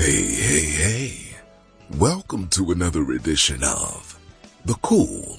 Hey. Welcome to another edition of The Cool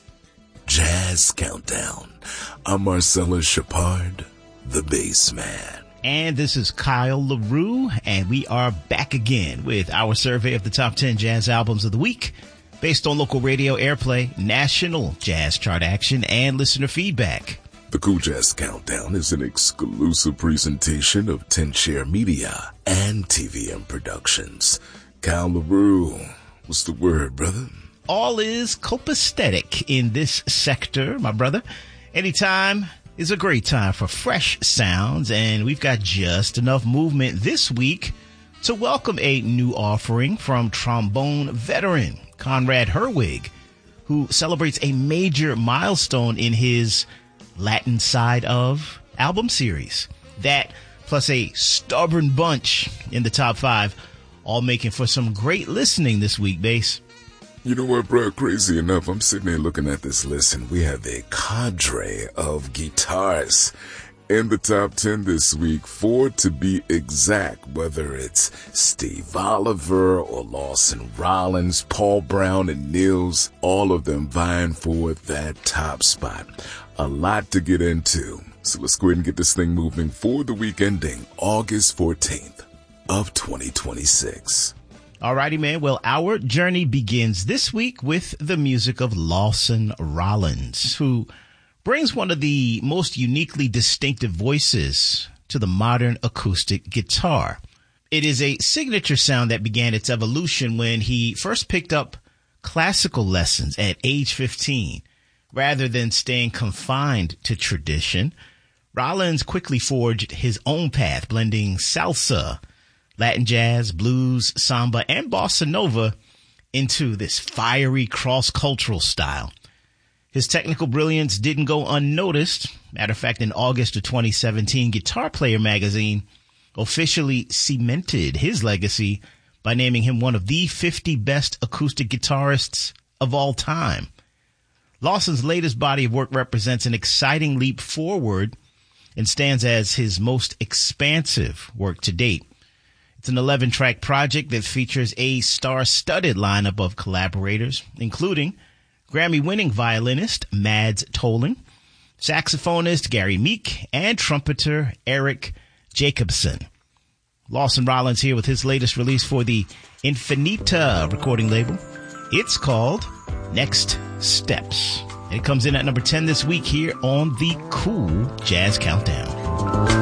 Jazz Countdown. I'm Marcella Shepard, the bass man. And this is Kyle LaRue, and we are back again with our survey of the top 10 jazz albums of the week based on local radio airplay, national jazz chart action, and listener feedback. The Cool Jazz Countdown is an exclusive presentation of 10Share Media and TVM Productions. Kyle LaRue, what's the word, brother? All is copacetic in this sector, my brother. Anytime is a great time for fresh sounds, and we've got just enough movement this week to welcome a new offering from trombone veteran Conrad Herwig, who celebrates a major milestone in his Latin Side of album series. That plus a stubborn bunch in the top 5, all making for some great listening this week, bass. You know what, bro? Crazy enough, I'm sitting there looking at this list, and we have a cadre of guitarists in the top 10 this week, 4 to be exact, whether it's Steve Oliver or Lawson Rollins, Paul Brown and Nils, all of them vying for that top spot. A lot to get into, so let's go ahead and get this thing moving for the week ending August 14th of 2026. Alrighty, man. Well, our journey begins this week with the music of Lawson Rollins, who brings one of the most uniquely distinctive voices to the modern acoustic guitar. It is a signature sound that began its evolution when he first picked up classical lessons at age 15. Rather than staying confined to tradition, Rollins quickly forged his own path, blending salsa, Latin jazz, blues, samba, and bossa nova into this fiery cross-cultural style. His technical brilliance didn't go unnoticed. Matter of fact, in August of 2017, Guitar Player magazine officially cemented his legacy by naming him one of the 50 best acoustic guitarists of all time. Lawson's latest body of work represents an exciting leap forward and stands as his most expansive work to date. It's an 11-track project that features a star-studded lineup of collaborators, including Grammy-winning violinist Mads Tolling, saxophonist Gary Meek, and trumpeter Eric Jacobson. Lawson Rollins here with his latest release for the Infinita recording label. It's called Next Steps. And it comes in at number 10 this week here on the Cool Jazz Countdown.